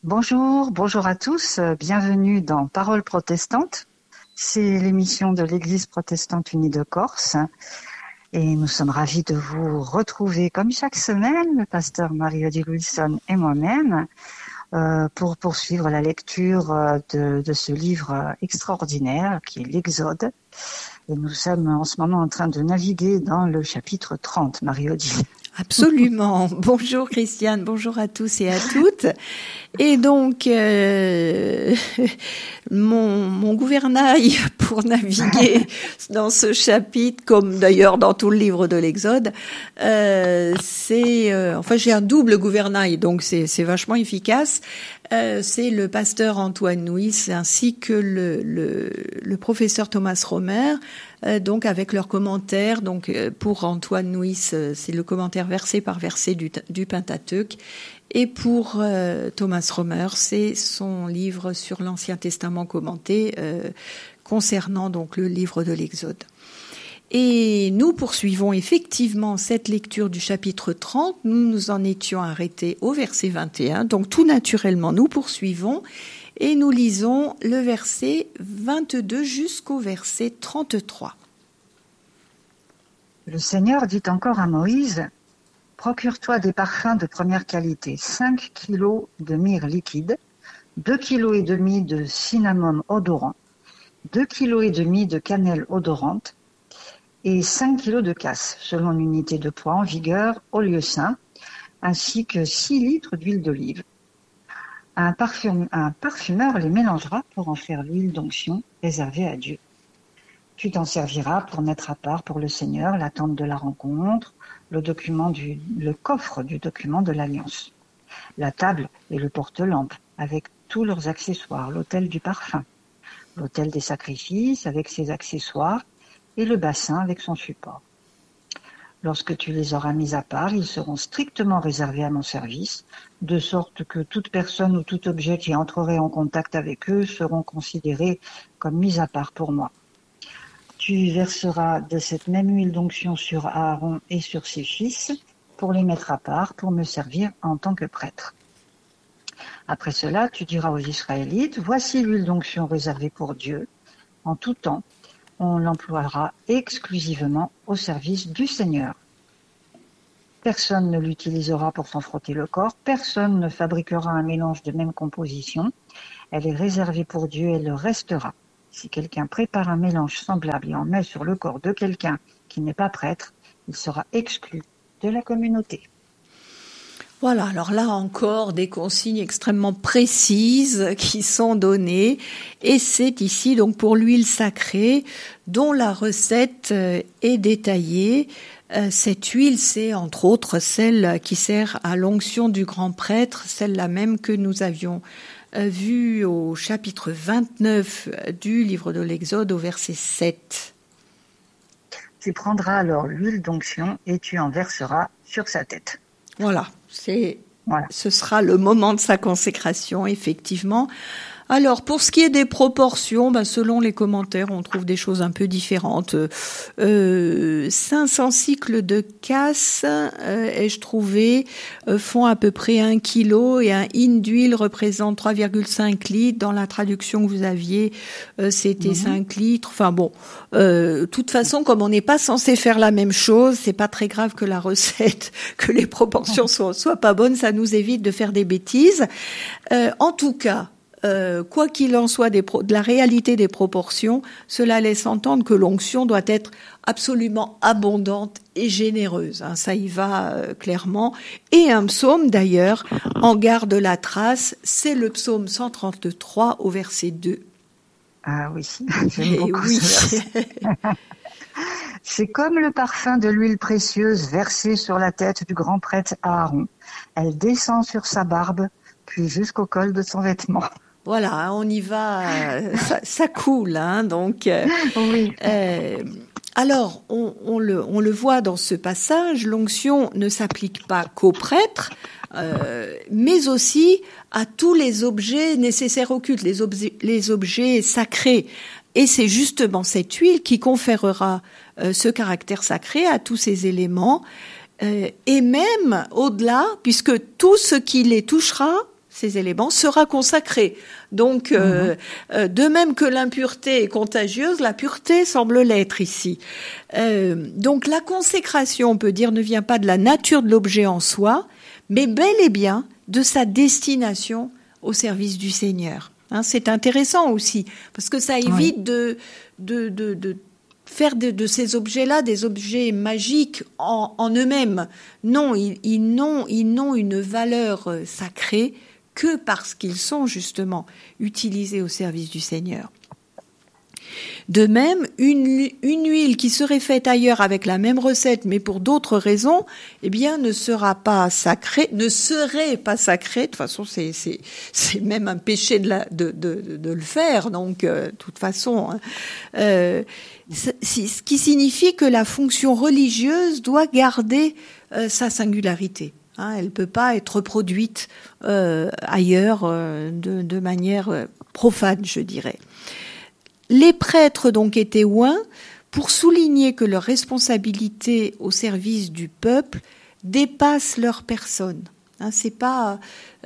Bonjour à tous, bienvenue dans Paroles protestantes. C'est l'émission de l'Église protestante unie de Corse et nous sommes ravis de vous retrouver comme chaque semaine, le pasteur Marie-Odile Wilson et moi-même, pour poursuivre la lecture de ce livre extraordinaire qui est l'Exode. Et nous sommes en ce moment en train de naviguer dans le chapitre 30, Marie-Odile. Absolument. Bonjour Christiane, bonjour à tous et à toutes. Et donc, mon gouvernail pour naviguer dans ce chapitre, comme d'ailleurs dans tout le livre de l'Exode, j'ai un double gouvernail, donc c'est vachement efficace. C'est le pasteur Antoine Nuis ainsi que le professeur Thomas Romer, donc avec leurs commentaires. Donc pour Antoine Nuis, c'est le commentaire verset par verset du Pentateuque, et pour Thomas Romer, c'est son livre sur l'Ancien Testament commenté concernant donc le livre de l'Exode. Et nous poursuivons effectivement cette lecture du chapitre 30. Nous nous en étions arrêtés au verset 21. Donc tout naturellement, nous poursuivons et nous lisons le verset 22 jusqu'au verset 33. Le Seigneur dit encore à Moïse: « Procure-toi des parfums de première qualité, 5 kilos de myrrhe liquide, 2,5 kilos de cinnamome odorant, 2,5 kilos de cannelle odorante, et 5 kilos de casse, selon l'unité de poids en vigueur au lieu saint, ainsi que 6 litres d'huile d'olive. Un parfumeur les mélangera pour en faire l'huile d'onction réservée à Dieu. Tu t'en serviras pour mettre à part pour le Seigneur la tente de la rencontre, le coffre du document de l'Alliance, la table et le porte-lampe avec tous leurs accessoires, l'autel du parfum, l'autel des sacrifices avec ses accessoires, et le bassin avec son support. Lorsque tu les auras mis à part, ils seront strictement réservés à mon service, de sorte que toute personne ou tout objet qui entrerait en contact avec eux seront considérés comme mis à part pour moi. Tu verseras de cette même huile d'onction sur Aaron et sur ses fils pour les mettre à part, pour me servir en tant que prêtre. Après cela, tu diras aux Israélites: voici l'huile d'onction réservée pour Dieu. En tout temps, on l'emploiera exclusivement au service du Seigneur. Personne ne l'utilisera pour s'en frotter le corps, personne ne fabriquera un mélange de même composition. Elle est réservée pour Dieu et le restera. Si quelqu'un prépare un mélange semblable et en met sur le corps de quelqu'un qui n'est pas prêtre, il sera exclu de la communauté. Voilà, alors là encore des consignes extrêmement précises qui sont données, et c'est ici donc pour l'huile sacrée dont la recette est détaillée. Cette huile, c'est entre autres celle qui sert à l'onction du grand prêtre, celle-là même que nous avions vue au chapitre 29 du livre de l'Exode au verset 7. Tu prendras alors l'huile d'onction et tu en verseras sur sa tête. Voilà. Ce sera le moment de sa consécration, effectivement. Alors, pour ce qui est des proportions, selon les commentaires, on trouve des choses un peu différentes. 500 cycles de casse, ai-je trouvé, font à peu près 1 kilo, et un hin d'huile représente 3,5 litres. Dans la traduction que vous aviez, c'était 5 litres. Enfin bon, toute façon, comme on n'est pas censé faire la même chose, c'est pas très grave que la recette, que les proportions soient pas bonnes, ça nous évite de faire des bêtises. En tout cas, quoi qu'il en soit de la réalité des proportions, cela laisse entendre que l'onction doit être absolument abondante et généreuse. Ça y va clairement. Et un psaume d'ailleurs en garde la trace, c'est le psaume 133 au verset 2. Ah oui, j'aime beaucoup ce verset. C'est comme le parfum de l'huile précieuse versée sur la tête du grand prêtre Aaron. Elle descend sur sa barbe, puis jusqu'au col de son vêtement. Voilà, on y va, ça coule, donc. Oui. Alors, on le voit dans ce passage, l'onction ne s'applique pas qu'aux prêtres, mais aussi à tous les objets nécessaires au culte, les objets sacrés. Et c'est justement cette huile qui conférera ce caractère sacré à tous ces éléments, et même au-delà, puisque tout ce qui les touchera ces éléments, sera consacré. Donc, de même que l'impureté est contagieuse, la pureté semble l'être ici. Donc, la consécration, on peut dire, ne vient pas de la nature de l'objet en soi, mais bel et bien de sa destination au service du Seigneur. Hein, c'est intéressant aussi, parce que ça évite de faire de ces objets-là des objets magiques en eux-mêmes. Non, ils n'ont une valeur sacrée que parce qu'ils sont justement utilisés au service du Seigneur. De même, une huile qui serait faite ailleurs avec la même recette, mais pour d'autres raisons, eh bien, ne serait pas sacrée. De toute façon, c'est même un péché de le faire. Donc, de toute façon, ce qui signifie que la fonction religieuse doit garder sa singularité. Hein, elle peut pas être reproduite ailleurs de manière profane, je dirais. Les prêtres donc étaient oints pour souligner que leur responsabilité au service du peuple dépasse leur personne. Hein, c'est pas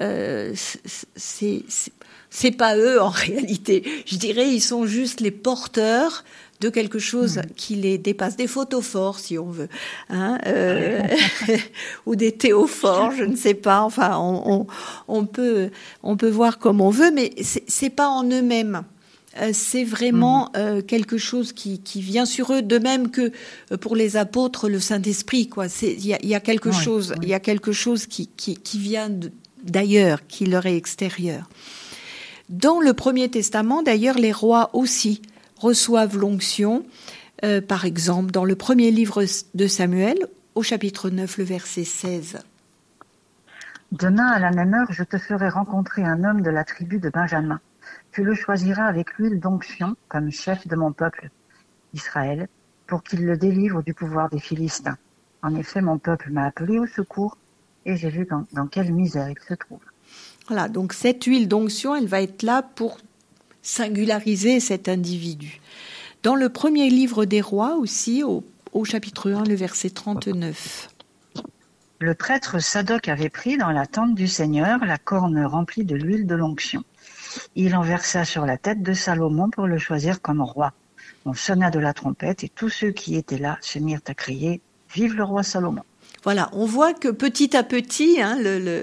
eux en réalité. Je dirais ils sont juste les porteurs de quelque chose qui les dépasse, des photophores si on veut, hein, ou des théophores, je ne sais pas. Enfin, on peut voir comme on veut, mais c'est pas en eux-mêmes. C'est vraiment quelque chose qui vient sur eux, de même que pour les apôtres le Saint-Esprit, quoi. Il y a quelque chose, il y a quelque chose qui vient d'ailleurs, qui leur est extérieur. Dans le Premier Testament, d'ailleurs, les rois aussi reçoivent l'onction. Par exemple, dans le premier livre de Samuel, au chapitre 9, le verset 16. Demain, à la même heure, je te ferai rencontrer un homme de la tribu de Benjamin. Tu le choisiras avec l'huile d'onction comme chef de mon peuple, Israël, pour qu'il le délivre du pouvoir des Philistins. En effet, mon peuple m'a appelé au secours et j'ai vu dans quelle misère il se trouve. Voilà, donc cette huile d'onction, elle va être là pour singulariser cet individu. Dans le premier livre des rois aussi, au chapitre 1, le verset 39. Le prêtre Sadoc avait pris dans la tente du Seigneur la corne remplie de l'huile de l'onction. Il en versa sur la tête de Salomon pour le choisir comme roi. On sonna de la trompette et tous ceux qui étaient là se mirent à crier « Vive le roi Salomon !» Voilà, on voit que petit à petit, hein,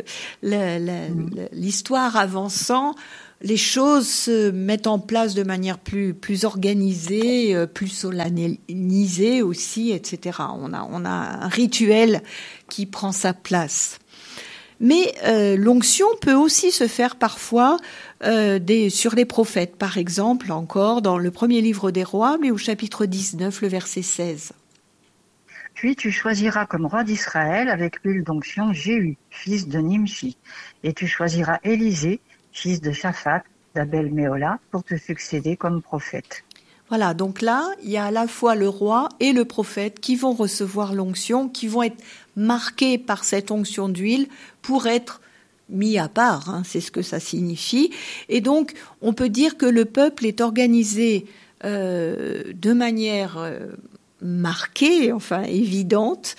l'histoire avançant, les choses se mettent en place de manière plus organisée, plus solennalisée aussi, etc. On a un rituel qui prend sa place. Mais l'onction peut aussi se faire parfois sur les prophètes, par exemple, encore dans le premier livre des rois, mais au chapitre 19, le verset 16. Puis tu choisiras comme roi d'Israël avec l'huile d'onction Jéhu, fils de Nimshi, et tu choisiras Élisée, fils de Shaphat, d'Abel-Méola, pour te succéder comme prophète. Voilà, donc là, il y a à la fois le roi et le prophète qui vont recevoir l'onction, qui vont être marqués par cette onction d'huile pour être mis à part, hein, c'est ce que ça signifie. Et donc, on peut dire que le peuple est organisé de manière marquée, enfin évidente,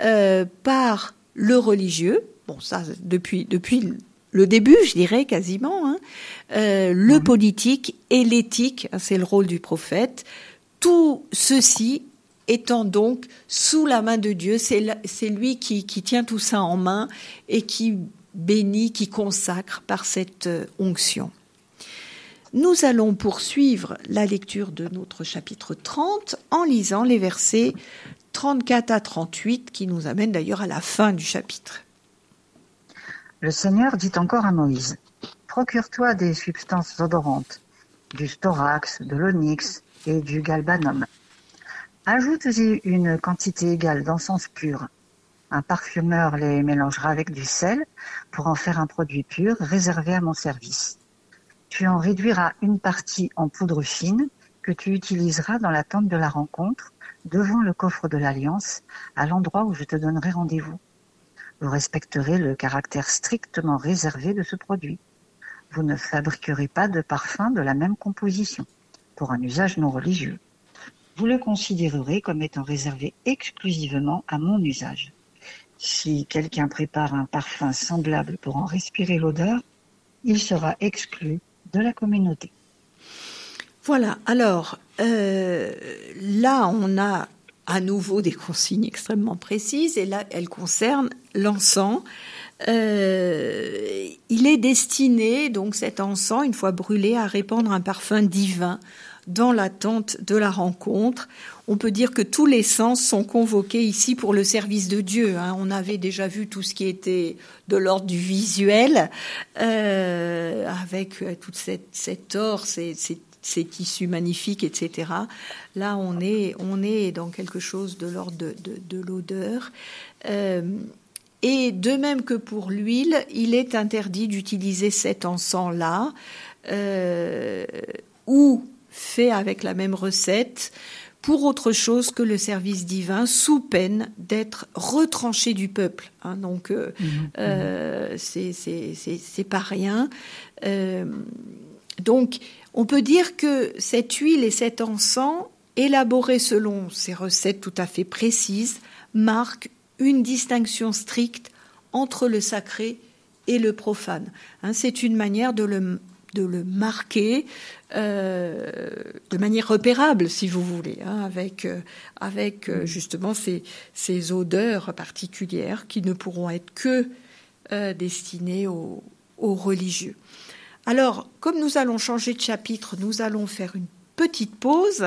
par le religieux. Bon, ça, depuis le début, je dirais quasiment, hein, le politique et l'éthique, c'est le rôle du prophète. Tout ceci étant donc sous la main de Dieu, c'est lui qui tient tout ça en main et qui bénit, qui consacre par cette onction. Nous allons poursuivre la lecture de notre chapitre 30 en lisant les versets 34 à 38 qui nous amènent d'ailleurs à la fin du chapitre. Le Seigneur dit encore à Moïse, « Procure-toi des substances odorantes, du storax, de l'onyx et du galbanum. Ajoute-y une quantité égale d'encens pur. Un parfumeur les mélangera avec du sel pour en faire un produit pur réservé à mon service. Tu en réduiras une partie en poudre fine que tu utiliseras dans la tente de la rencontre, devant le coffre de l'Alliance, à l'endroit où je te donnerai rendez-vous. Vous respecterez le caractère strictement réservé de ce produit. Vous ne fabriquerez pas de parfum de la même composition, pour un usage non religieux. Vous le considérerez comme étant réservé exclusivement à mon usage. Si quelqu'un prépare un parfum semblable pour en respirer l'odeur, il sera exclu de la communauté. Voilà, alors là on a à nouveau des consignes extrêmement précises et là elles concernent l'encens. Il est destiné, donc cet encens, une fois brûlé, à répandre un parfum divin dans l'attente de la rencontre. On peut dire que tous les sens sont convoqués ici pour le service de Dieu. On avait déjà vu tout ce qui était de l'ordre du visuel, avec toute cette or, ces tissus magnifiques, etc. Là, on est dans quelque chose de l'ordre de l'odeur. Et de même que pour l'huile, il est interdit d'utiliser cet encens-là, ou fait avec la même recette, pour autre chose que le service divin, sous peine d'être retranché du peuple. Donc, c'est pas rien. Donc, on peut dire que cette huile et cet encens, élaborés selon ces recettes tout à fait précises, marquent une distinction stricte entre le sacré et le profane. C'est une manière de le marquer de manière repérable, si vous voulez, avec justement ces odeurs particulières qui ne pourront être que destinées aux religieux. Alors, comme nous allons changer de chapitre, nous allons faire une petite pause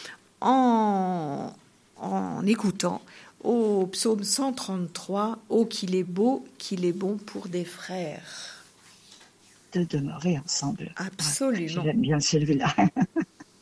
en écoutant au psaume 133, « Oh, qu'il est beau, qu'il est bon pour des frères ». De demeurer ensemble. Absolument. J'aime bien celui-là.